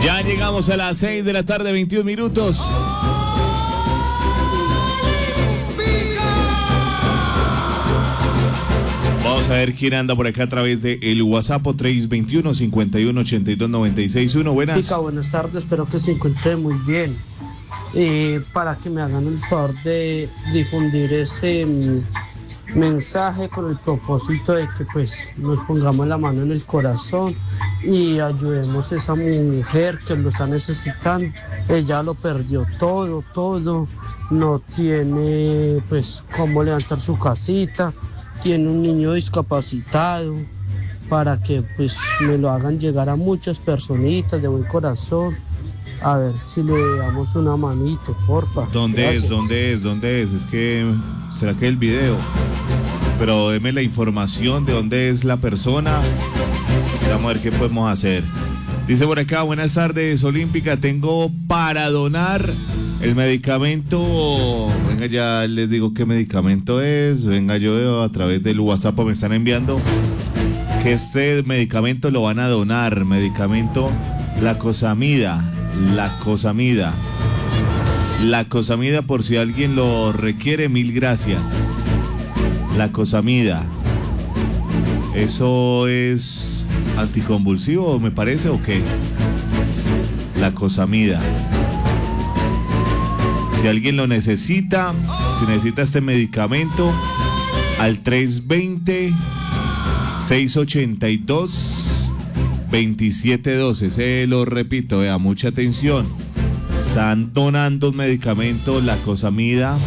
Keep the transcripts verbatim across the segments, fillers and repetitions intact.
Ya llegamos a las seis de la tarde, veintiún minutos. Vamos a ver quién anda por acá a través de el WhatsApp tres veintiuno, cincuenta y uno, ochenta y dos, noventa y seis uno. Buenas. Pica, buenas tardes, espero que se encuentre muy bien. Eh, para que me hagan el favor de difundir ese mm, mensaje con el propósito de que pues nos pongamos la mano en el corazón y ayudemos a esa mujer que lo está necesitando. Ella lo perdió todo, todo, no tiene pues cómo levantar su casita, tiene un niño discapacitado, para que pues me lo hagan llegar a muchas personitas de buen corazón, a ver si le damos una manito, porfa. ¿Dónde Gracias. es? ¿Dónde es? ¿Dónde es? Es que, ¿será que el video? Pero deme la información de dónde es la persona. Vamos a ver qué podemos hacer. Dice por acá, buenas tardes, Olímpica, tengo para donar el medicamento. Venga, ya les digo qué medicamento es. Venga, yo veo a través del WhatsApp me están enviando que este medicamento lo van a donar. Medicamento Lacosamida. Lacosamida. Lacosamida, por si alguien lo requiere, mil gracias. Lacosamida. ¿Eso es anticonvulsivo, me parece, o qué? Lacosamida. Si alguien lo necesita, si necesita este medicamento, al tres veinte, seiscientos ochenta y dos, veintisiete doce. Se lo repito, vea, mucha atención. Están donando un medicamento, Lacosamida,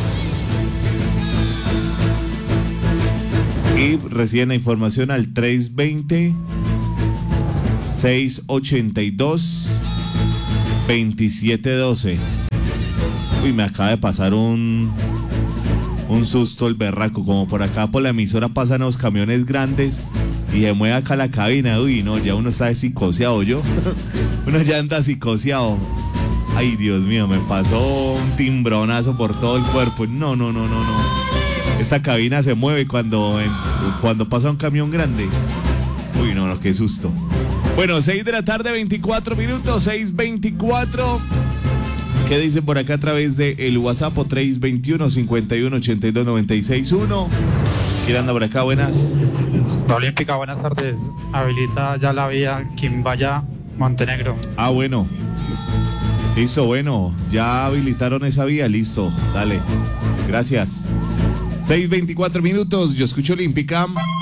y reciben la información al tres veinte, seiscientos ochenta y dos, veintisiete doce. Uy, me acaba de pasar un un susto el berraco, como por acá por la emisora pasan los camiones grandes y se mueve acá la cabina. Uy, no, ya uno está psicoseado, yo. Uno ya anda psicoseado. Ay, Dios mío, me pasó un timbronazo por todo el cuerpo. No, no, no, no, no. Esta cabina se mueve cuando, en, cuando pasa un camión grande. Uy, no, no, qué susto. Bueno, seis de la tarde, veinticuatro minutos, seis veinticuatro. ¿Qué dicen por acá a través de el WhatsApp tres veintiuno, cincuenta y uno, ochenta y dos, noventa y seis uno? ¿Quién anda por acá? Buenas. Olímpica, buenas tardes. Habilita ya la vía Quimbaya, Montenegro. Ah, bueno. Listo, bueno. Ya habilitaron esa vía, listo. Dale. Gracias. seis veinticuatro minutos. Yo escucho Olímpica.